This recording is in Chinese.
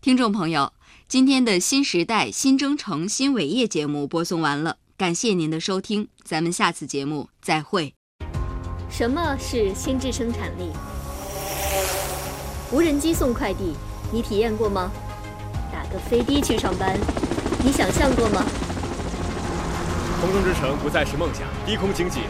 听众朋友，今天的新时代新征程新伟业节目播送完了，感谢您的收听，咱们下次节目再会。 什么是心智生产力？无人机送快递，你体验过吗？打个飞的去上班，你想象过吗？ 空中之城不再是梦想，低空经济